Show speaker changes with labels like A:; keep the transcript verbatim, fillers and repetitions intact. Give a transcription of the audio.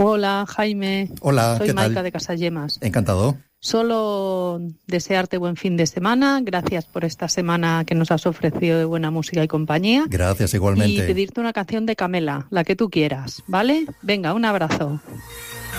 A: Hola, Jaime.
B: Hola,
A: soy
B: ¿qué
A: Maika
B: tal?
A: de Casallemas.
B: Encantado.
A: Solo desearte buen fin de semana. Gracias por esta semana que nos has ofrecido de buena música y compañía.
B: Gracias, igualmente.
A: Y pedirte una canción de Camela, la que tú quieras, ¿vale? Venga, un abrazo.